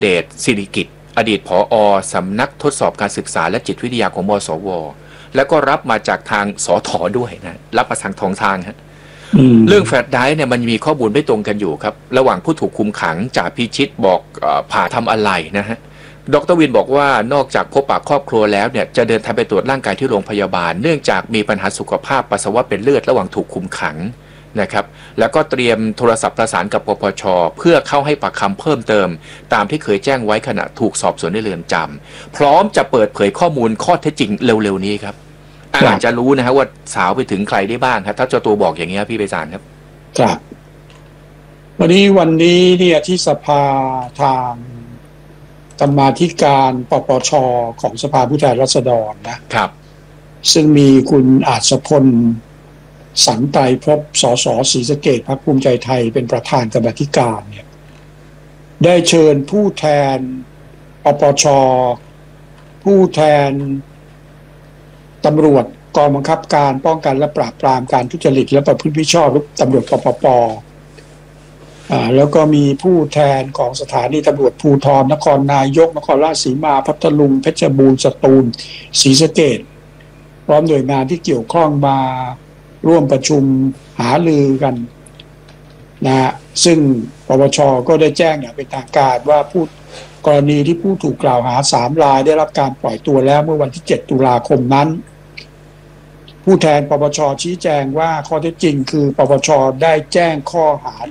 เดชศิริกิจอดีตผอ.สำนักทดสอบการศึกษาและจิตวิทยาของมสว.แล้วก็รับมาจากทางสถ.ด้วยนะรับมาทางฮะเรื่องแฟลชไดรฟ์เนี่ยมันมีข้อมูลไม่ตรงกันอยู่ครับระหว่างผู้ถูกคุมขังจ่าพิชิตบอกผ่าทำอะไรนะฮะดร.วินบอกว่านอกจากพบปะครอบครัวแล้วเนี่ยจะเดินทางไปตรวจร่างกายที่โรงพยาบาลเนื่องจากมีปัญหาสุขภาพปัสสาวะเป็นเลือดระหว่างถูกคุมขังนะครับแล้วก็เตรียมโทรศัพท์ประสานกับปปช.เพื่อเข้าให้ปากคำเพิ่มเติมตามที่เคยแจ้งไว้ขณะถูกสอบสวนในเรือนจำพร้อมจะเปิดเผยข้อมูลข้อเท็จจริงเร็วๆนี้ครับอาจจะรู้นะฮะว่าสาวไปถึงใครได้บ้างครับถ้าเจ้าตัวบอกอย่างนี้พี่ไพศาลครับครับวันนี้เนี่ยที่สภาทางกรรมาธิการปปช.ของสภาผู้แทนราษฎรนะครับซึ่งมีคุณอาจพลสันไตรภพสสศรีสะเกษพรรคภูมิใจไทยเป็นประธานกรรมาธิการเนี่ยได้เชิญผู้แทนปปช.ผู้แทนตำรวจกองบังคับการป้องกันและปราบปรามการทุจริตและประพฤติมิชอบตำรวจปปป.แล้วก็มีผู้แทนของสถานีตำรวจภูธรนครนายกนครราชสีมาพัทลุงเพชรบูรณ์สตูลศรีสะเกษพร้อมหน่วยงานที่เกี่ยวข้องมาร่วมประชุมหารือกันนะซึ่งปปช.ก็ได้แจ้งอย่างเป็นทางการว่ากรณีที่ผู้ถูกกล่าวหา3 รายได้รับการปล่อยตัวแล้วเมื่อวันที่7 ตุลาคมนั้นผู้แทนปปช.ชี้แจงว่าข้อเท็จจริงคือปปช.ได้แจ้งข้อหา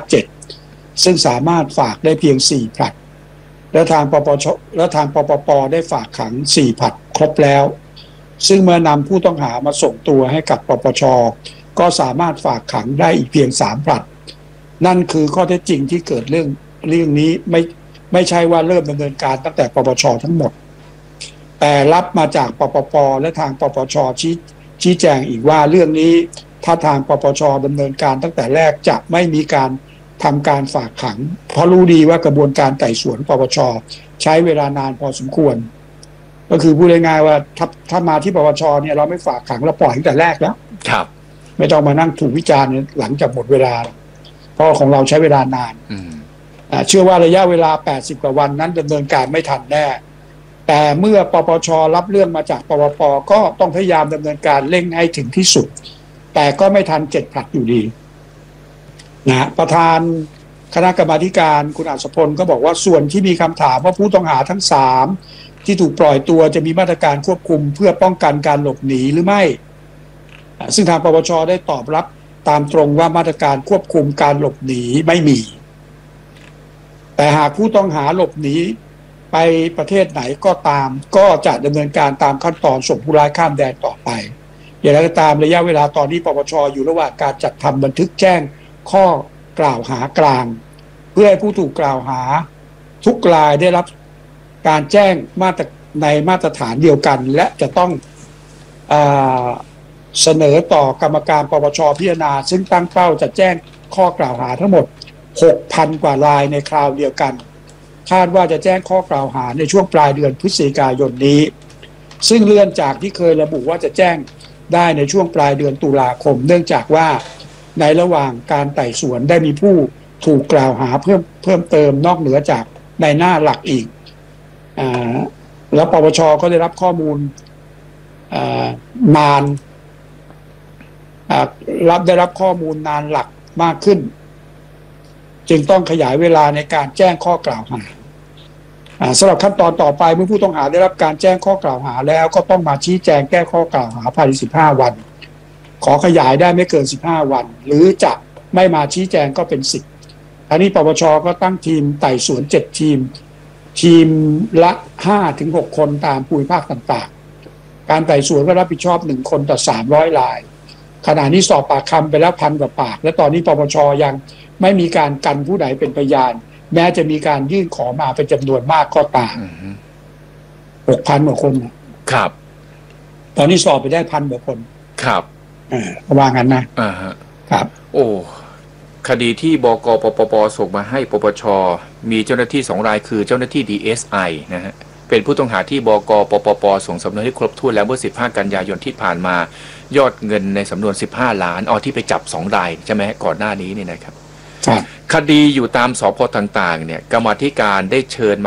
157ซึ่งสามารถฝากได้เพียง4 ผลัดและทางปปป.ได้ฝากขัง4 ผลัดครบแล้วซึ่งเมื่อนำผู้ต้องหามาส่งตัวให้กับปปช.ก็สามารถฝากขังได้อีกเพียง3 ผลัดนั่นคือข้อเท็จจริงที่เกิดเรื่องนี้ไม่ใช่ว่าเริ่มดำเนินการตั้งแต่ปปช.ทั้งหมดแต่รับมาจากปปป.และทางปปช.ชี้แจงอีกว่าเรื่องนี้ถ้าทางปปช.ดำเนินการตั้งแต่แรกจะไม่มีการทำการฝากขังเพราะรู้ดีว่ากระบวนการไต่สวนปปช.ใช้เวลานานพอสมควรก็คือพูดง่ายๆว่าถ้ามาที่ปปช.เนี่ยเราไม่ฝากขังเราปล่อยตั้งแต่แรกแล้วครับไม่ต้องมานั่งถูกวิจารณ์หลังจากหมดเวลาเพราะของเราใช้เวลานานเชื่อว่าระยะเวลา80 กว่าวันนั้นดำเนินการไม่ทันแน่แต่เมื่อปปช.รับเรื่องมาจากปปป.ก็ต้องพยายามดำเนินการเร่งให้ถึงที่สุดแต่ก็ไม่ทัน7 ผลัดอยู่ดีนะประธานคณะกรรมาธิการคุณอัศพลก็บอกว่าส่วนที่มีคำถามว่าผู้ต้องหาทั้ง3ที่ถูกปล่อยตัวจะมีมาตรการควบคุมเพื่อป้องกันการหลบหนีหรือไม่ซึ่งทางปปช.ได้ตอบรับตามตรงว่ามาตรการควบคุมการหลบหนีไม่มีแต่หากผู้ต้องหาหลบหนีไปประเทศไหนก็ตามก็จะดำเนินการตามขั้นตอนส่งผู้ร้ายข้ามแดนต่อไปอย่างไรก็ตามระยะเวลาตอนนี้ปปช.อยู่ระหว่างการจัดทำบันทึกแจ้งข้อกล่าวหากลางเพื่อให้ผู้ถูกกล่าวหาทุกรายได้รับการแจ้งในมาตรฐานเดียวกันและจะต้องเสนอต่อกรรมการปปช.พิจารณาซึ่งตั้งเป้าจะแจ้งข้อกล่าวหาทั้งหมด 6,000 กว่ารายในคราวเดียวกันคาดว่าจะแจ้งข้อกล่าวหาในช่วงปลายเดือนพฤศจิกายนนี้ซึ่งเลื่อนจากที่เคยระบุว่าจะแจ้งได้ในช่วงปลายเดือนตุลาคมเนื่องจากว่าในระหว่างการไต่สวนได้มีผู้ถูกกล่าวหาเพิ่มเติมนอกเหนือจากในหน้าหลักอีกแล้วปปช.ก็ได้รับข้อมูลได้รับข้อมูลนานหลักมากขึ้นจึงต้องขยายเวลาในการแจ้งข้อกล่าวหาสำหรับขั้นตอนต่อไปเมื่อผู้ต้องหาได้รับการแจ้งข้อกล่าวหาแล้วก็ต้องมาชี้แจงแก้ข้อกล่าวหาภายใน15 วันขอขยายได้ไม่เกิน15 วันหรือจะไม่มาชี้แจงก็เป็น10อันนี้ปปช.ก็ตั้งทีมไต่สวน7 ทีมละ 5-6 คนตามภูมิภาคต่างๆการไต่สวนก็รับผิดชอบ1 คนต่อ300 รายขณะนี้สอบปากคำไปแล้ว1,000 กว่าปากและตอนนี้ปปช.ยังไม่มีการกันผู้ใดเป็นพยานแม้จะมีการยื่นขอมาเป็นจำนวนมากก็ตาม 6,000 กว่าคนครับตอนนี้สอบไปได้1,000 กว่าคนครับประมาณนั้นนะครับโอ้คดีที่บก.ปปป.ส่งมาให้ปปช.มีเจ้าหน้าที่2 รายคือเจ้าหน้าที่ DSI นะฮะเป็นผู้ต้องหาที่บก.ปปป.ส่งสำนวนให้ครบถ้วนแล้วเมื่อ15 กันยายนที่ผ่านมายอดเงินในสำนวน15 ล้านที่ไปจับ2 รายใช่ไหมก่อนหน้านี้นี่นะครับครับคดีอยู่ตามสพต่างๆเนี่ยกรรมาธิการได้เชิญ